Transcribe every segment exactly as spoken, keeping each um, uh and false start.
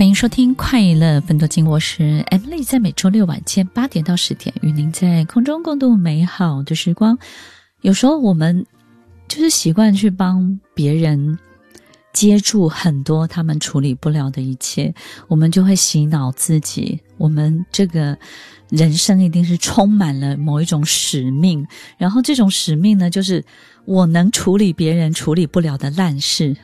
欢迎收听快乐奋斗经，我是 Emily， 在每周六晚间八点到十点与您在空中共度美好的时光。有时候我们就是习惯去帮别人接住很多他们处理不了的一切，我们就会洗脑自己，我们这个人生一定是充满了某一种使命，然后这种使命呢，就是我能处理别人处理不了的烂事。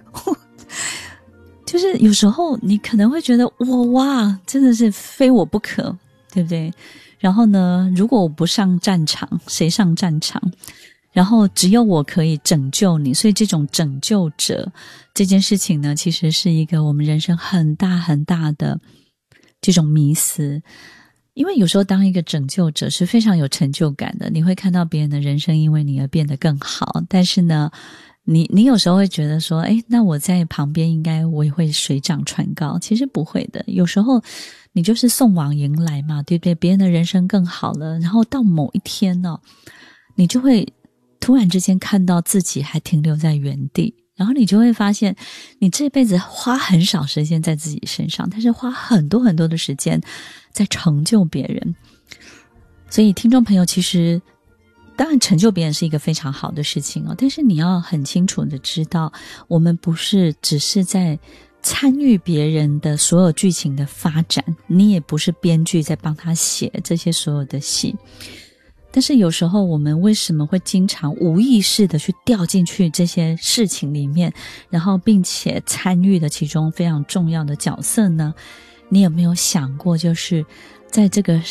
就是有时候你可能会觉得哇哇，真的是非我不可，对不对？然后呢，如果我不上战场，谁上战场？然后只有我可以拯救你，所以这种拯救者这件事情呢，其实是一个我们人生很大很大的这种迷思。因为有时候当一个拯救者是非常有成就感的，你会看到别人的人生因为你而变得更好，但是呢你你有时候会觉得说，诶，那我在旁边应该我也会水涨船高，其实不会的。有时候你就是送往迎来嘛，对不对？别人的人生更好了，然后到某一天呢、哦，你就会突然之间看到自己还停留在原地，然后你就会发现你这辈子花很少时间在自己身上，但是花很多很多的时间在成就别人。所以听众朋友，其实当然成就别人是一个非常好的事情哦，但是你要很清楚的知道，我们不是只是在参与别人的所有剧情的发展，你也不是编剧在帮他写这些所有的戏。但是有时候我们为什么会经常无意识的去掉进去这些事情里面，然后并且参与的其中非常重要的角色呢？你有没有想过，就是在这个